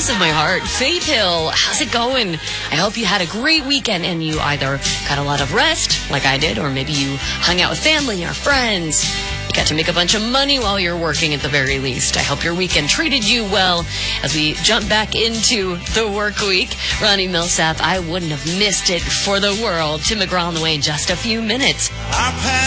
of my heart, Faith Hill. How's it going? I hope you had a great weekend and you either got a lot of rest, like I did, or maybe you hung out with family or friends. You got to make a bunch of money while you're working at the very least. I hope your weekend treated you well. As we jump back into the work week, Ronnie Millsap, I wouldn't have missed it for the world. Tim McGraw on the way in just a few minutes.